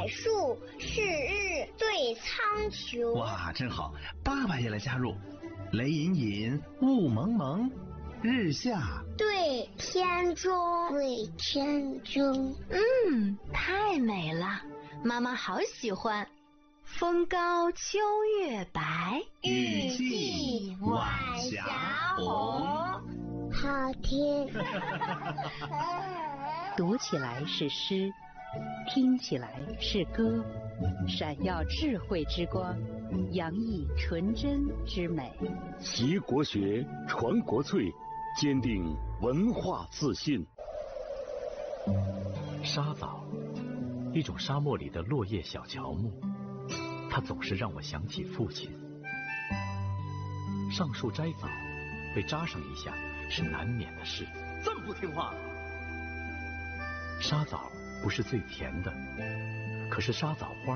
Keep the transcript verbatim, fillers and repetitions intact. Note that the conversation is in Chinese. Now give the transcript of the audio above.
柏树，是日对苍穹。 哇，真好！爸爸也来加入。雷隐隐，雾蒙蒙，日下对天中，对天中。 嗯，太美了，妈妈好喜欢。风高秋月白， 雨霁晚霞红。 好听。 读起来是诗，听起来是歌，闪耀智慧之光，洋溢纯真之美。 习国学，传国粹，坚定文化自信。 沙枣，一种沙漠里的落叶小乔木，它总是让我想起父亲。上树摘枣，被扎上一下是难免的事。 这么不听话！ 沙枣不是最甜的，可是沙枣花